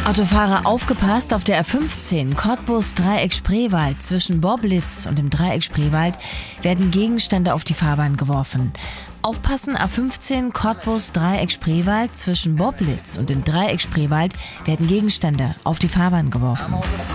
Autofahrer, aufgepasst, auf der A15 Cottbus-Dreieck Spreewald zwischen Boblitz und dem Dreieck Spreewald werden Gegenstände auf die Fahrbahn geworfen. Aufpassen, A15 Cottbus-Dreieck Spreewald zwischen Boblitz und dem Dreieck Spreewald werden Gegenstände auf die Fahrbahn geworfen.